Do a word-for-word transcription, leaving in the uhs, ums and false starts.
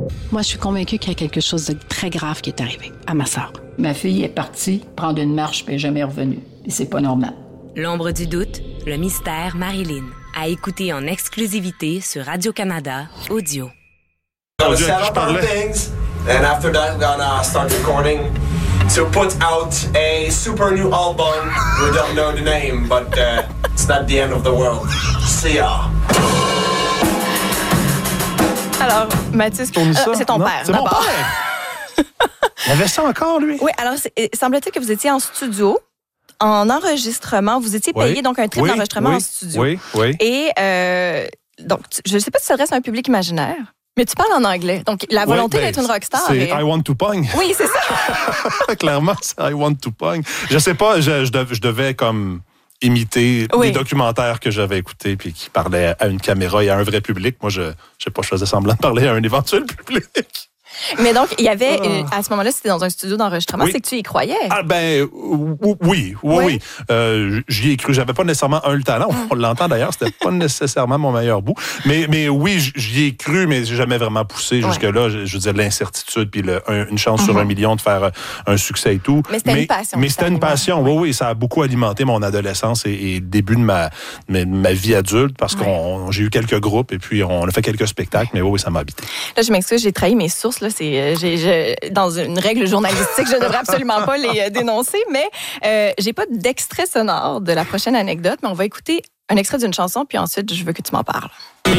Moi, je suis convaincue qu'il y a quelque chose de très grave qui est arrivé à ma sœur. Ma fille est partie prendre une marche puis elle n'est jamais revenue. Et c'est pas normal. L'ombre du doute, le mystère Marilyn. À écouter en exclusivité sur Radio-Canada Audio. Gonna set up our things, and after that, we're gonna start recording to put out a super new album. We don't know the name, but uh, it's not the end of the world. See ya. Alors, Mathis, euh, c'est ton non, père. C'est d'abord. mon père! Il avait ça encore, lui? Oui, alors, semble-t-il que vous étiez en studio, en enregistrement. Vous étiez payé, oui. donc, un trip oui, d'enregistrement oui, en studio. Oui, oui. Et, euh, donc, je ne sais pas si tu s'adresses à un public imaginaire, mais tu parles en anglais. Donc, la volonté oui, ben, d'être une rockstar. C'est et... I want to pong. Oui, c'est ça. Clairement, c'est I want to pong. Je sais pas, je, je, dev, je devais comme imiter oui. des documentaires que j'avais écoutés puis qui parlaient à une caméra et à un vrai public. Moi, je ne sais pas, je faisais semblant de parler à un éventuel public. Mais donc, il y avait, euh, à ce moment-là, c'était dans un studio d'enregistrement, oui. C'est que tu y croyais. Ah ben, oui, oui, oui. oui. Euh, j'y ai cru. J'avais pas nécessairement un le talent. On l'entend d'ailleurs, c'était pas nécessairement mon meilleur bout. Mais, mais oui, j'y ai cru, mais j'ai jamais vraiment poussé jusque-là. Ouais. Je, je veux dire, l'incertitude, puis le, un, une chance mm-hmm. sur un million de faire un succès et tout. Mais c'était mais, une passion. Mais c'était une passion, oui, oui. Ça a beaucoup alimenté mon adolescence et, et début de ma, ma, ma vie adulte, parce ouais. qu'on j'ai eu quelques groupes et puis on a fait quelques spectacles, mais oui, oui, ça m'a habité. Là, je m'excuse, j'ai trahi mes sources, là. C'est, j'ai, je, dans une règle journalistique, je devrais absolument pas les euh, dénoncer, mais euh, j'ai pas d'extrait sonore de la prochaine anecdote, mais on va écouter un extrait d'une chanson, puis ensuite, je veux que tu m'en parles.